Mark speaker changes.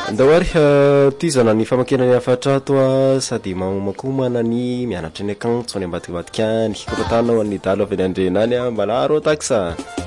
Speaker 1: Andawary tizana ny famakinany afatra toa sady makomanana ny mianatra ny akagny tsony ambadikabadika any kofatanao ny dalo avy andrenany malaro taksa